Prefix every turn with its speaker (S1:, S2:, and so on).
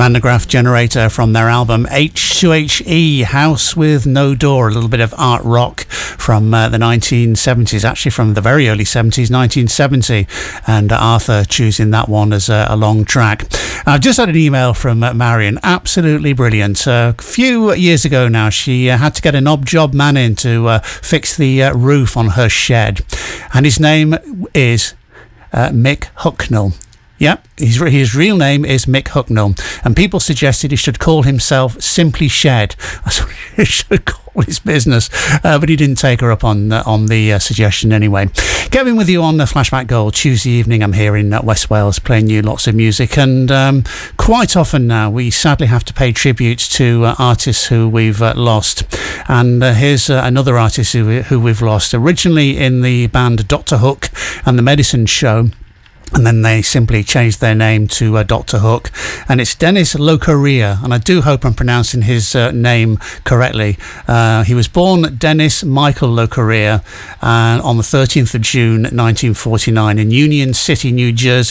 S1: Manograph Generator from their album H2HE, House with No Door, a little bit of art rock from the 1970s, actually from the very early 70s, 1970, and Arthur choosing that one as a long track. I've just had an email from Marion, absolutely brilliant. A few years ago now, she had to get an odd job man in to fix the roof on her shed, and his name is Mick Hucknall. Yeah, his real name is Mick Hucknall, and people suggested he should call himself Simply Shed. That's what he should call his business, but he didn't take her up on the suggestion anyway. Kevin with you on the Flashback Gold. Tuesday evening, I'm here in West Wales playing you lots of music, and quite often now we sadly have to pay tributes to artists who we've lost. And here's another artist who we've lost, originally in the band Dr. Hook and the Medicine Show, and then they simply changed their name to Dr. Hook, and it's Dennis Locorrier, and I do hope I'm pronouncing his name correctly. He was born Dennis Michael Locorrier on the 13th of June 1949 in Union City, New Jersey.